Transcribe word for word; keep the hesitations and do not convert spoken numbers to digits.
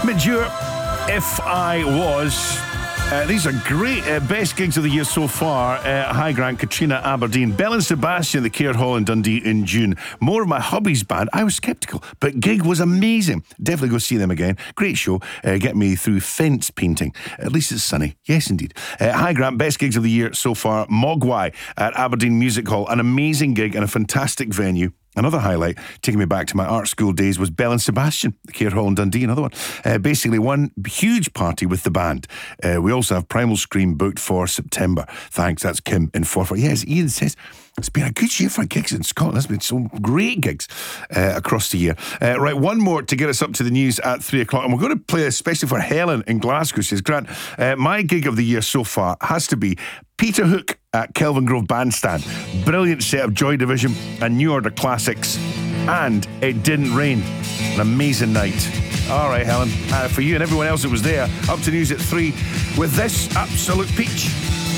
Midure, If I Was. Uh, these are great uh, best gigs of the year so far. Uh, High Grant, Katrina, Aberdeen, Bell and Sebastian, the Caird Hall in Dundee in June. More of my hobbies band. I was sceptical, but gig was amazing. Definitely go see them again. Great show. Uh, get me through fence painting. At least it's sunny. Yes, indeed. Uh, High Grant, best gigs of the year so far. Mogwai at Aberdeen Music Hall. An amazing gig and a fantastic venue. Another highlight, taking me back to my art school days, was Bell and Sebastian, the Caird Hall in Dundee, another one. Uh, basically, one huge party with the band. Uh, we also have Primal Scream booked for September. Thanks, that's Kim in Forfar. Yes, Ian says, it's been a good year for gigs in Scotland. There's been some great gigs uh, across the year. Uh, right, one more to get us up to the news at three o'clock. And we're going to play especially for Helen in Glasgow. She says, Grant, uh, my gig of the year so far has to be Peter Hook at Kelvingrove Bandstand. Brilliant set of Joy Division and New Order classics. And It Didn't Rain. An amazing night. All right, Helen. Uh, for you and everyone else that was there, up to news at three with this absolute peach.